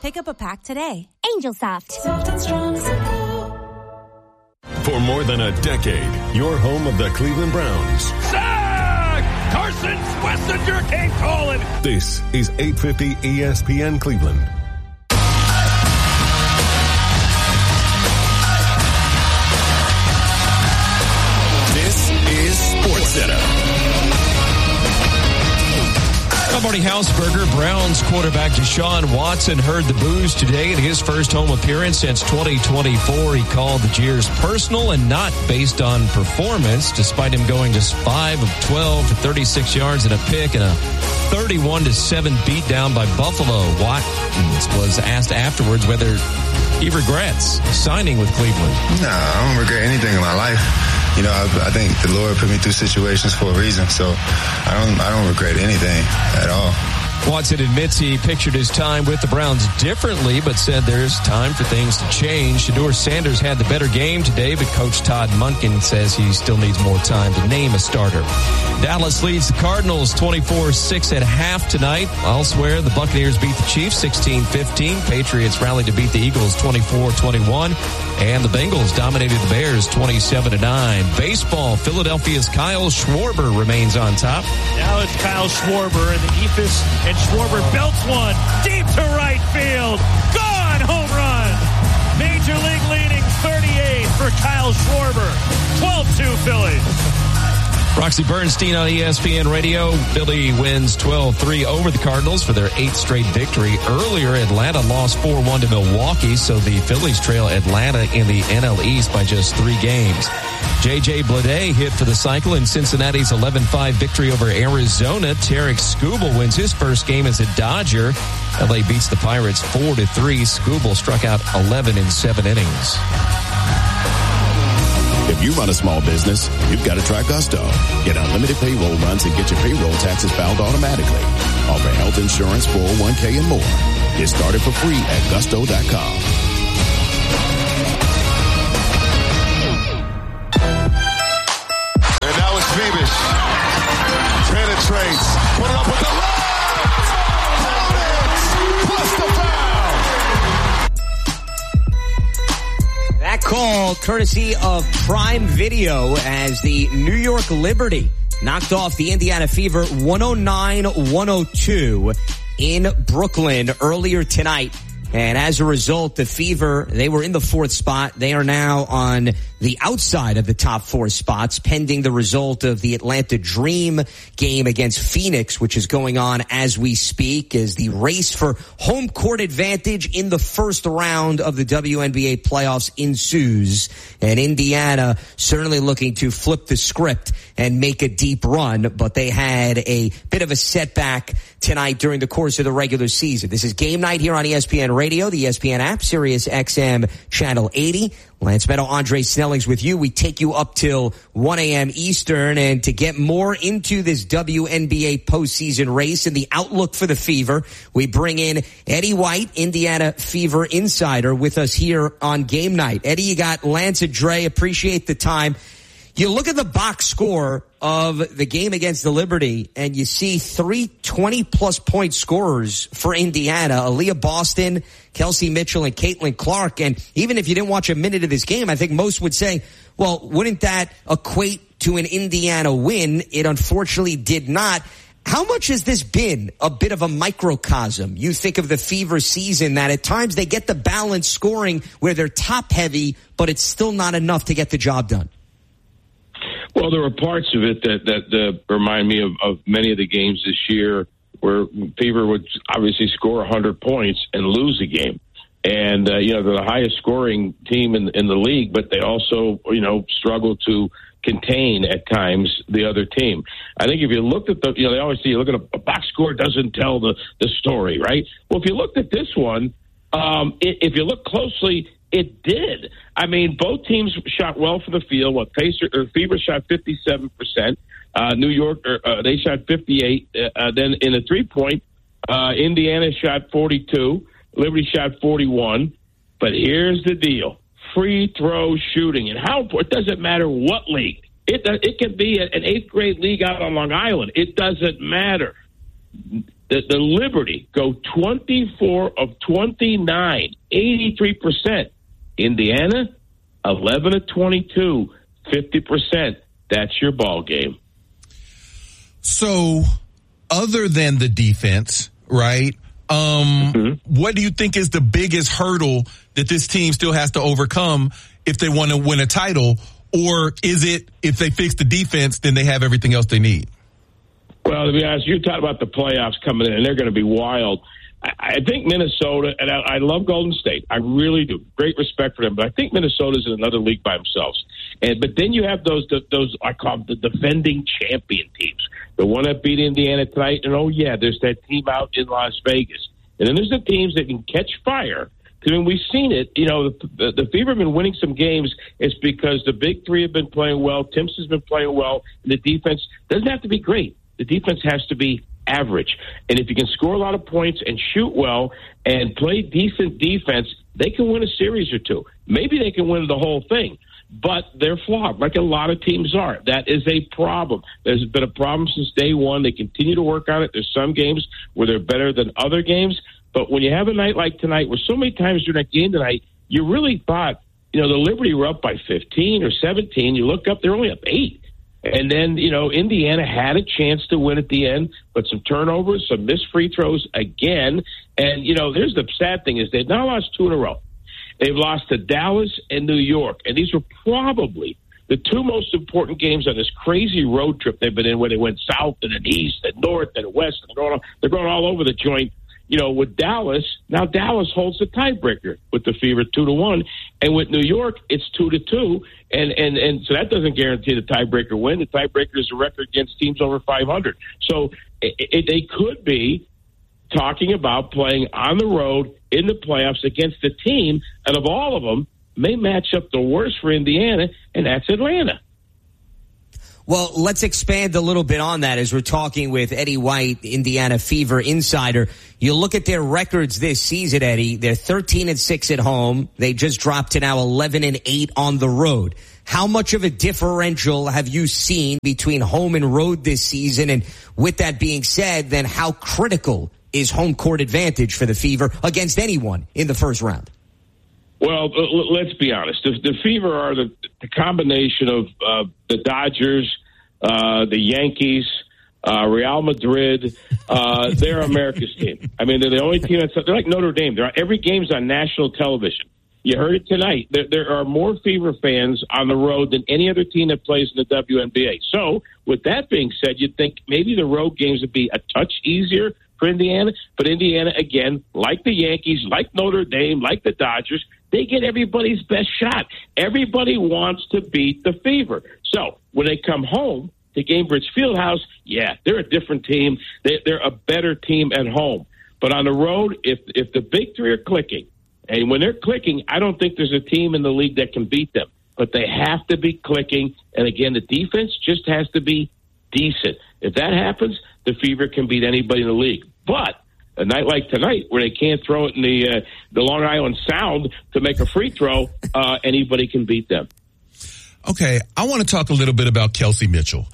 Pick up a pack today. AngelSoft. Soft and strong as a pillow. For more than a decade, your home of the Cleveland Browns. Sack! Carson Schlesinger came calling. This is 850 ESPN Cleveland. This is SportsCenter. Marty Hausberger, Browns quarterback Deshaun Watson heard the boos today in his first home appearance since 2024. He called the jeers personal and not based on performance, despite him going just 5 of 12 for 36 yards and a pick and a 31-7 beatdown by Buffalo. Watkins was asked afterwards whether he regrets signing with Cleveland. No, I don't regret anything in my life. You know, I think the Lord put me through situations for a reason, so I don't regret anything at all. Watson admits he pictured his time with the Browns differently, but said there's time for things to change. Shedeur Sanders had the better game today, but Coach Todd Monken says he still needs more time to name a starter. Dallas leads the Cardinals 24-6 at half tonight. Elsewhere, the Buccaneers beat the Chiefs 16-15. Patriots rallied to beat the Eagles 24-21. And the Bengals dominated the Bears 27-9. Baseball, Philadelphia's Kyle Schwarber remains on top. Now it's Kyle Schwarber, and the Eephus and Schwarber belts one deep to right field. Gone! Home run! Major League leading 38 for Kyle Schwarber. 12-2 Phillies. Roxy Bernstein on ESPN Radio. Philly wins 12-3 over the Cardinals for their 8th straight victory. Earlier, Atlanta lost 4-1 to Milwaukee, so the Phillies trail Atlanta in the NL East by just 3 games. J.J. Bleday hit for the cycle in Cincinnati's 11-5 victory over Arizona. Tarek Skubal wins his first game as a Dodger. L.A. beats the Pirates 4-3. Skubal struck out 11 in 7 innings. If you run a small business, you've got to try Gusto. Get unlimited payroll runs and get your payroll taxes filed automatically. Offer health insurance, 401k, and more. Get started for free at gusto.com. And now it's Beavis. Penetrates. Put it up with the right. Plus the foul. That call courtesy of Prime Video as the New York Liberty knocked off the Indiana Fever 109-102 in Brooklyn earlier tonight. And as a result, the Fever, they were in the 4th spot. They are now on the outside of the top 4 spots, pending the result of the Atlanta Dream game against Phoenix, which is going on as we speak, as the race for home court advantage in the first round of the WNBA playoffs ensues. And Indiana certainly looking to flip the script and make a deep run, but they had a bit of a setback tonight during the course of the regular season. This is Game Night here on ESPN Radio, the ESPN app, Sirius XM Channel 80. Lance Meadow, Andre Snellings with you. We take you up till 1 a.m. Eastern, and to get more into this WNBA postseason race and the outlook for the Fever, we bring in Eddie White, Indiana Fever insider, with us here on Game Night. Eddie, you got Lance and Dre. Appreciate the time. You look at the box score of the game against the Liberty, and you see 3 20-plus point scorers for Indiana: Aaliyah Boston, Kelsey Mitchell, and Caitlin Clark. And even if you didn't watch a minute of this game, I think most would say, well, wouldn't that equate to an Indiana win? It unfortunately did not. How much has this been a bit of a microcosm? You think of the Fever season, that at times they get the balanced scoring where they're top heavy, but it's still not enough to get the job done. Well, there were parts of it that remind me of many of the games this year where Fever would obviously score 100 points and lose a game. And, they're the highest scoring team in the league, but they also, struggle to contain at times the other team. I think if you looked at they always say you look at a box score doesn't tell the story, right? Well, if you looked at this one, if you look closely, it did. I mean, both teams shot well for the field. Fever shot 57%. New York, they shot 58%. Then in the 3-point, Indiana shot 42%. Liberty shot 41%. But here's the deal. Free throw shooting. And it doesn't matter what league. It can be an 8th grade league out on Long Island. It doesn't matter. The Liberty go 24 of 29, 83%. Indiana, 11 of 22, 50%. That's your ball game. So, other than the defense, right? What do you think is the biggest hurdle that this team still has to overcome if they want to win a title? Or is it if they fix the defense, then they have everything else they need? Well, to be honest, you're talking about the playoffs coming in, and they're going to be wild. I think Minnesota, and I love Golden State. I really do. Great respect for them. But I think Minnesota's in another league by themselves. But then you have those I call them the defending champion teams. The one that beat Indiana tonight. And, oh, yeah, there's that team out in Las Vegas. And then there's the teams that can catch fire. Because when we've seen it, the Fever have been winning some games. It's because the big three have been playing well. Timpson's been playing well. And the defense doesn't have to be great. The defense has to be average. And if you can score a lot of points and shoot well and play decent defense, they can win a series or two. Maybe they can win the whole thing. But they're flawed, like a lot of teams are. That is a problem. There's been a problem since day one. They continue to work on it. There's some games where they're better than other games. But when you have a night like tonight, where so many times during that game tonight, you really thought, the Liberty were up by 15 or 17. You look up, they're only up 8. And then, Indiana had a chance to win at the end, but some turnovers, some missed free throws again. And, there's the sad thing is they've now lost 2 in a row. They've lost to Dallas and New York. And these were probably the 2 most important games on this crazy road trip they've been in, where they went south and then east and north and west. And they're going all over the joint. With Dallas, now Dallas holds the tiebreaker with the Fever 2-1, and with New York, it's 2-2, and so that doesn't guarantee the tiebreaker win. The tiebreaker is a record against teams over 500. So they could be talking about playing on the road in the playoffs against a team, and of all of them, may match up the worst for Indiana, and that's Atlanta. Well, let's expand a little bit on that as we're talking with Eddie White, Indiana Fever insider. You look at their records this season, Eddie. They're 13-6 at home. They just dropped to now 11-8 on the road. How much of a differential have you seen between home and road this season? And with that being said, then how critical is home court advantage for the Fever against anyone in the first round? Well, let's be honest. The Fever are the combination of the Dodgers, the Yankees, Real Madrid. They're America's team. I mean, they're the only team they're like Notre Dame. Every game's on national television. You heard it tonight. There are more Fever fans on the road than any other team that plays in the WNBA. So, with that being said, you'd think maybe the road games would be a touch easier for Indiana. But Indiana, again, like the Yankees, like Notre Dame, like the Dodgers, they get everybody's best shot. Everybody wants to beat the Fever. So when they come home to Gainbridge Fieldhouse, yeah, they're a different team. They're a better team at home. But on the road, if the big three are clicking, and when they're clicking, I don't think there's a team in the league that can beat them. But they have to be clicking. And again, the defense just has to be decent. If that happens, the Fever can beat anybody in the league. But a night like tonight, where they can't throw it in the Long Island Sound to make a free throw, anybody can beat them. Okay, I want to talk a little bit about Kelsey Mitchell.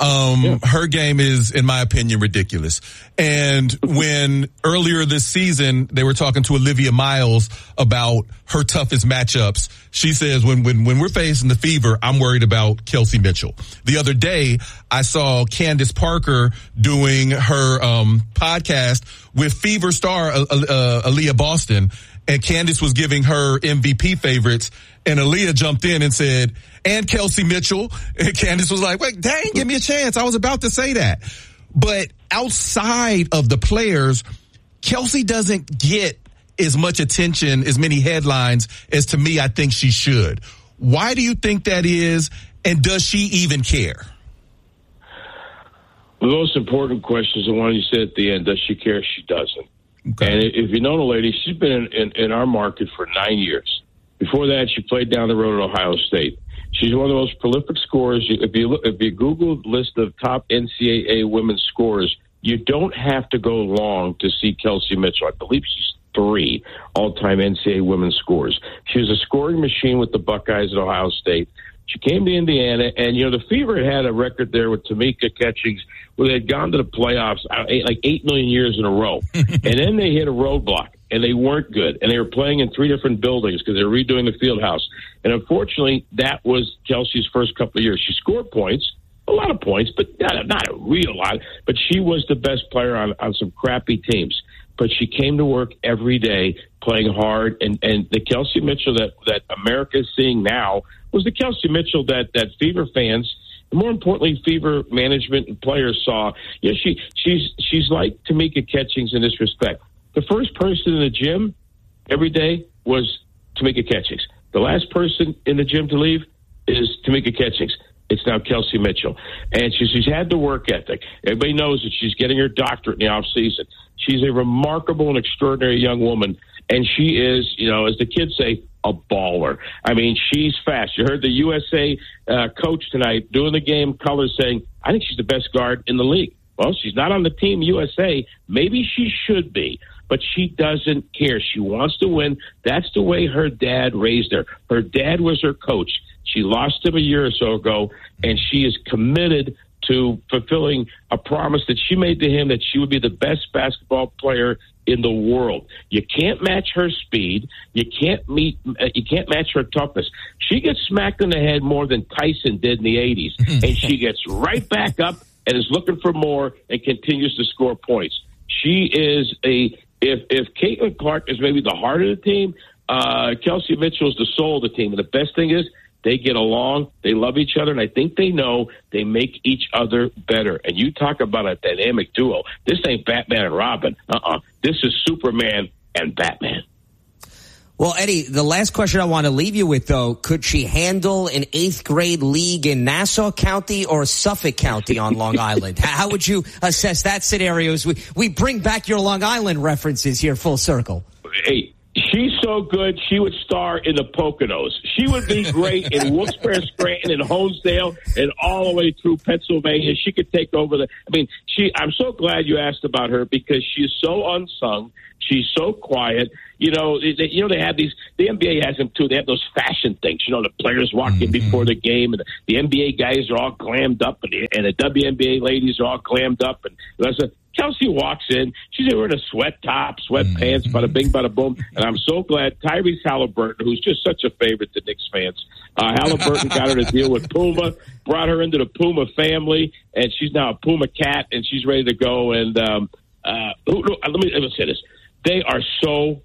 Her game is, in my opinion, ridiculous. And when earlier this season they were talking to Olivia Miles about her toughest matchups, she says, when we're facing the Fever, I'm worried about Kelsey Mitchell. The other day, I saw Candace Parker doing her podcast with Fever star Aaliyah Boston, and Candace was giving her MVP favorites, and Aaliyah jumped in and said, and Kelsey Mitchell. And Candace was like, wait, dang, give me a chance. I was about to say that. But outside of the players, Kelsey doesn't get as much attention, as many headlines as, to me, I think she should. Why do you think that is? And does she even care? The most important question is the one you said at the end. Does she care? She doesn't. Okay. And if you know the lady, she's been in our market for 9 years. Before that, she played down the road at Ohio State. She's one of the most prolific scorers. If you Google the list of top NCAA women's scorers, you don't have to go long to see Kelsey Mitchell. I believe she's 3 all-time NCAA women's scorers. She was a scoring machine with the Buckeyes at Ohio State. She came to Indiana, and, the Fever had a record there with Tamika Catchings where they had gone to the playoffs like 8 million years in a row. And then they hit a roadblock, and they weren't good. And they were playing in 3 different buildings because they were redoing the field house. And unfortunately, that was Kelsey's first couple of years. She scored points, a lot of points, but not a real lot. But she was the best player on some crappy teams. But she came to work every day playing hard. And the Kelsey Mitchell that America is seeing now was the Kelsey Mitchell that Fever fans, and more importantly, Fever management and players saw. She's like Tamika Catchings in this respect. The first person in the gym every day was Tamika Catchings. The last person in the gym to leave is Tamika Catchings. It's now Kelsey Mitchell. And she's had the work ethic. Everybody knows that she's getting her doctorate in the offseason. She's a remarkable and extraordinary young woman. And she is, as the kids say, a baller. I mean, she's fast. You heard the USA coach tonight doing the game colors saying, I think she's the best guard in the league. Well, she's not on the team USA. Maybe she should be. But she doesn't care. She wants to win. That's the way her dad raised her. Her dad was her coach. She lost him a year or so ago, and she is committed to fulfilling a promise that she made to him that she would be the best basketball player in the world. You can't match her speed. You can't match her toughness. She gets smacked in the head more than Tyson did in the 80s, and she gets right back up and is looking for more and continues to score points. She is if Caitlin Clark is maybe the heart of the team, Kelsey Mitchell is the soul of the team. And the best thing is they get along, they love each other, and I think they know they make each other better. And you talk about a dynamic duo. This ain't Batman and Robin. This is Superman and Batman. Well, Eddie, the last question I want to leave you with, though, could she handle an 8th grade league in Nassau County or Suffolk County on Long Island? How would you assess that scenario as we bring back your Long Island references here full circle? Hey, she's so good, she would star in the Poconos. She would be great in Wilkes-Barre, Scranton, and Honesdale, and all the way through Pennsylvania. She could take over I'm so glad you asked about her because she's so unsung. She's so quiet. They have the NBA has them too. They have those fashion things. The players walk in before the game, and the NBA guys are all glammed up, and the WNBA ladies are all glammed up. And Kelsey walks in. She's wearing a sweat top, sweatpants, bada bing, bada boom. And I'm so glad Tyrese Halliburton, who's just such a favorite to Knicks fans, Halliburton got her to deal with Puma, brought her into the Puma family, and she's now a Puma cat, and she's ready to go. And let me say this. They are so